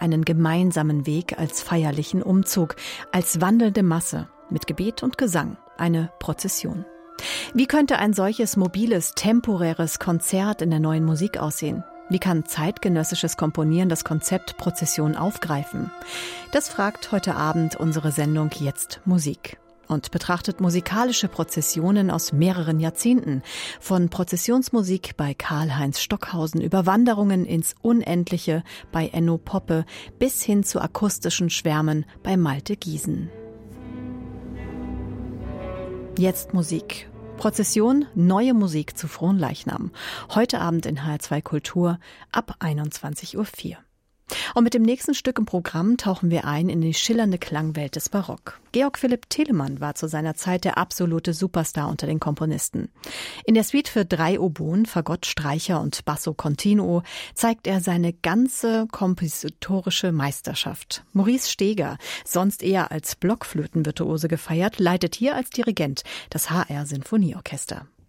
einen gemeinsamen Weg als feierlichen Umzug, als wandelnde Masse, mit Gebet und Gesang, eine Prozession. Wie könnte ein solches mobiles, temporäres Konzert in der neuen Musik aussehen? Wie kann zeitgenössisches Komponieren das Konzept Prozession aufgreifen? Das fragt heute Abend unsere Sendung Jetzt Musik und betrachtet musikalische Prozessionen aus mehreren Jahrzehnten. Von Prozessionsmusik bei Karl-Heinz Stockhausen über Wanderungen ins Unendliche bei Enno Poppe bis hin zu akustischen Schwärmen bei Malte Giesen. Jetzt Musik. Prozession, neue Musik zu Fronleichnam. Heute Abend in HR2 Kultur ab 21:04 Uhr. Und mit dem nächsten Stück im Programm tauchen wir ein in die schillernde Klangwelt des Barock. Georg Philipp Telemann war zu seiner Zeit der absolute Superstar unter den Komponisten. In der Suite für 3 Oboen, Fagott, Streicher und Basso Continuo zeigt er seine ganze kompositorische Meisterschaft. Maurice Steger, sonst eher als Blockflötenvirtuose gefeiert, leitet hier als Dirigent das HR Sinfonieorchester.